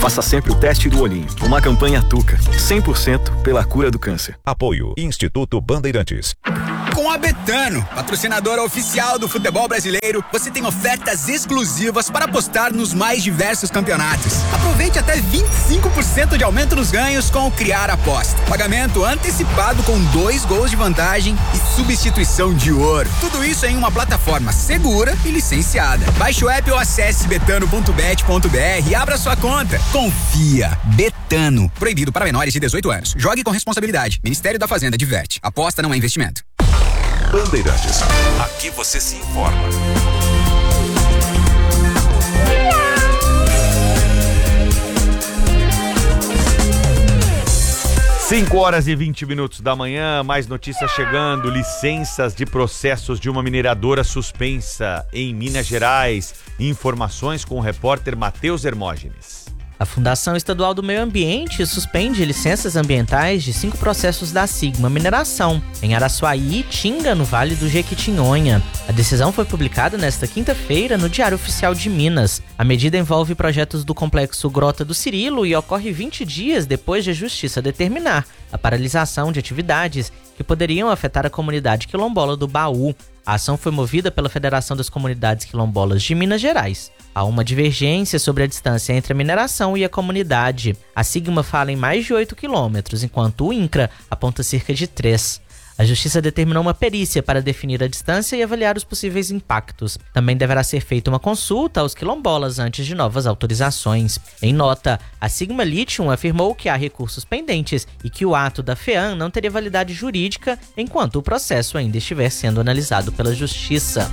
Faça sempre o teste do olhinho. Uma campanha Tuca, 100% pela cura do câncer. Apoio Instituto Bandeirantes. Com a Betano, patrocinadora oficial do futebol brasileiro, você tem ofertas exclusivas para apostar nos mais diversos campeonatos. Aproveite até 25% de aumento nos ganhos com o Criar Aposta. Pagamento antecipado com 2 gols de vantagem e substituição de ouro. Tudo isso em uma plataforma segura e licenciada. Baixe o app ou acesse betano.bet.br e abra sua conta. Confia. Betano. Proibido para menores de 18 anos. Jogue com responsabilidade. Ministério da Fazenda diverte. Aposta não é investimento. Bandeirantes. Aqui você se informa. 5h20 da manhã, mais notícias chegando. Licenças de processos de uma mineradora suspensa em Minas Gerais. Informações com o repórter Matheus Hermógenes. A Fundação Estadual do Meio Ambiente suspende licenças ambientais de 5 processos da Sigma Mineração, em Araçuaí e Tinga, no Vale do Jequitinhonha. A decisão foi publicada nesta quinta-feira no Diário Oficial de Minas. A medida envolve projetos do complexo Grota do Cirilo e ocorre 20 dias depois de a Justiça determinar a paralisação de atividades que poderiam afetar a comunidade quilombola do Baú. A ação foi movida pela Federação das Comunidades Quilombolas de Minas Gerais. Há uma divergência sobre a distância entre a mineração e a comunidade. A Sigma fala em mais de 8 quilômetros, enquanto o INCRA aponta cerca de 3. A Justiça determinou uma perícia para definir a distância e avaliar os possíveis impactos. Também deverá ser feita uma consulta aos quilombolas antes de novas autorizações. Em nota, a Sigma Lithium afirmou que há recursos pendentes e que o ato da FEAM não teria validade jurídica enquanto o processo ainda estiver sendo analisado pela Justiça.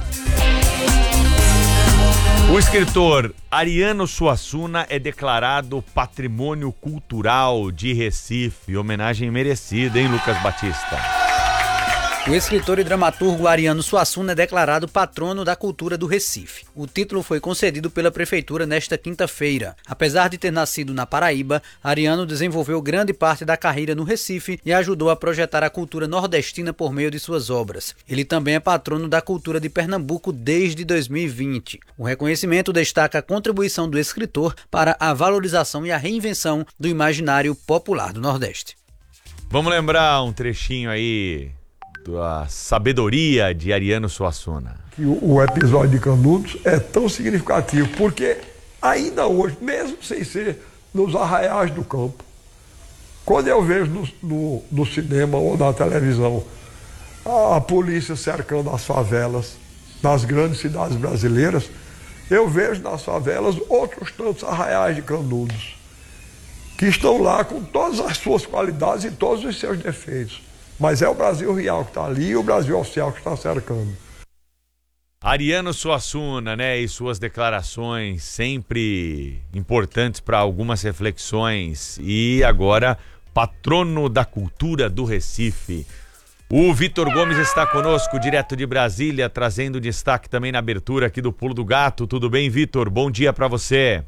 O escritor Ariano Suassuna é declarado Patrimônio Cultural de Recife. Homenagem merecida, hein, Lucas Batista? O escritor e dramaturgo Ariano Suassuna é declarado patrono da cultura do Recife. O título foi concedido pela Prefeitura nesta quinta-feira. Apesar de ter nascido na Paraíba, Ariano desenvolveu grande parte da carreira no Recife e ajudou a projetar a cultura nordestina por meio de suas obras. Ele também é patrono da cultura de Pernambuco desde 2020. O reconhecimento destaca a contribuição do escritor para a valorização e a reinvenção do imaginário popular do Nordeste. Vamos lembrar um trechinho aí da sabedoria de Ariano Suassuna. O episódio de Canudos é tão significativo porque ainda hoje, mesmo sem ser nos arraiais do campo, quando eu vejo no cinema ou na televisão a polícia cercando as favelas nas grandes cidades brasileiras, eu vejo nas favelas outros tantos arraiais de Canudos que estão lá com todas as suas qualidades e todos os seus defeitos. Mas é o Brasil real que está ali e o Brasil oficial que está cercando. Ariano Suassuna, né, e suas declarações sempre importantes para algumas reflexões. E agora, patrono da cultura do Recife. O Vitor Gomes está conosco, direto de Brasília, trazendo destaque também na abertura aqui do Pulo do Gato. Tudo bem, Vitor? Bom dia para você.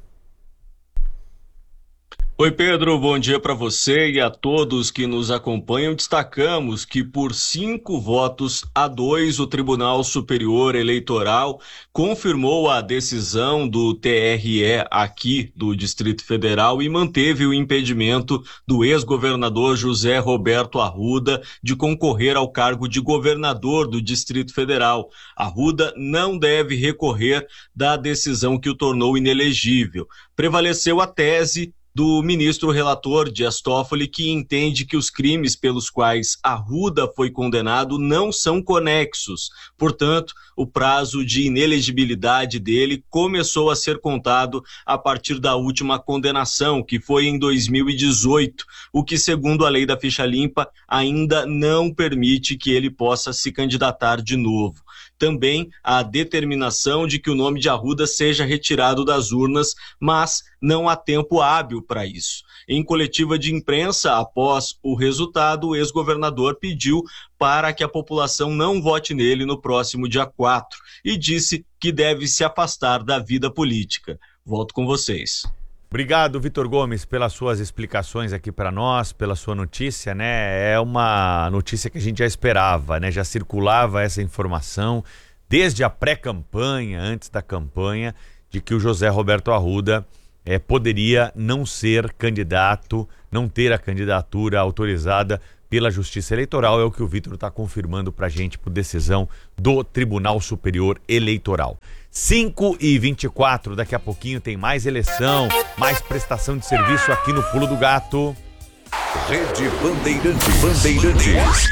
Oi, Pedro, bom dia para você e a todos que nos acompanham. Destacamos que por 5-2 o Tribunal Superior Eleitoral confirmou a decisão do TRE aqui do Distrito Federal e manteve o impedimento do ex-governador José Roberto Arruda de concorrer ao cargo de governador do Distrito Federal. Arruda não deve recorrer da decisão que o tornou inelegível. Prevaleceu a tese do ministro relator Dias Toffoli, que entende que os crimes pelos quais Arruda foi condenado não são conexos. Portanto, o prazo de inelegibilidade dele começou a ser contado a partir da última condenação, que foi em 2018, o que, segundo a lei da ficha limpa, ainda não permite que ele possa se candidatar de novo. Também a determinação de que o nome de Arruda seja retirado das urnas, mas não há tempo hábil para isso. Em coletiva de imprensa, após o resultado, o ex-governador pediu para que a população não vote nele no próximo dia 4 e disse que deve se afastar da vida política. Volto com vocês. Obrigado, Vitor Gomes, pelas suas explicações aqui para nós, pela sua notícia, né? É uma notícia que a gente já esperava, né? Já circulava essa informação desde a pré-campanha, antes da campanha, de que o José Roberto Arruda poderia não ser candidato, não ter a candidatura autorizada pela Justiça Eleitoral. É o que o Vitor está confirmando para a gente por decisão do Tribunal Superior Eleitoral. 5h24, daqui a pouquinho tem mais eleição, mais prestação de serviço aqui no Pulo do Gato. Rede Bandeirantes.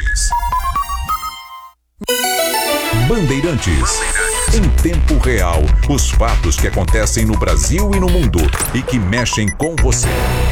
Bandeirantes. Em tempo real, os fatos que acontecem no Brasil e no mundo e que mexem com você.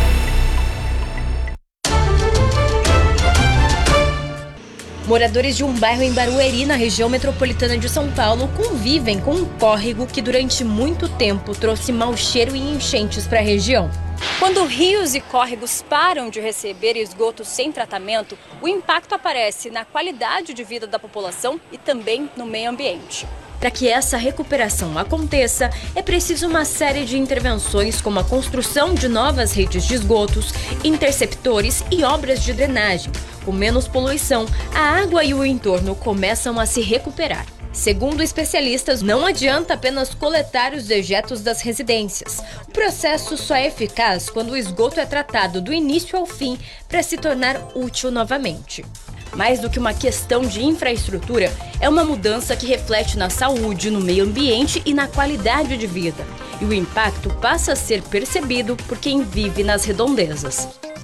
Moradores de um bairro em Barueri, na região metropolitana de São Paulo, convivem com um córrego que durante muito tempo trouxe mau cheiro e enchentes para a região. Quando rios e córregos param de receber esgoto sem tratamento, o impacto aparece na qualidade de vida da população e também no meio ambiente. Para que essa recuperação aconteça, é preciso uma série de intervenções, como a construção de novas redes de esgotos, interceptores e obras de drenagem. Com menos poluição, a água e o entorno começam a se recuperar. Segundo especialistas, não adianta apenas coletar os dejetos das residências. O processo só é eficaz quando o esgoto é tratado do início ao fim para se tornar útil novamente. Mais do que uma questão de infraestrutura, é uma mudança que reflete na saúde, no meio ambiente e na qualidade de vida. E o impacto passa a ser percebido por quem vive nas redondezas.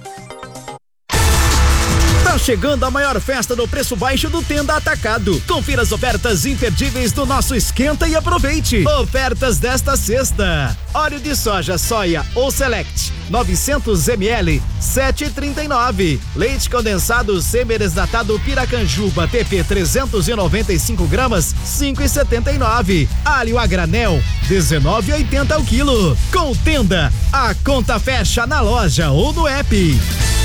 Tá chegando a maior festa do preço baixo do Tenda Atacado. Confira as ofertas imperdíveis do nosso Esquenta e aproveite. Ofertas desta sexta: óleo de soja ou Select 900 ml 7,39. Leite condensado semi-desnatado Piracanjuba TP 395 gramas 5,79. Alho a granel 19,80 o quilo. Com Tenda, a conta fecha na loja ou no app.